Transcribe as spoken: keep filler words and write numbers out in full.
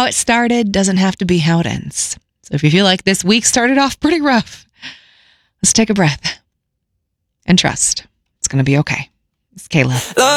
it started doesn't have to be how it ends. So if you feel like this week started off pretty rough, let's take a breath and trust it's going to be okay. It's Kayla.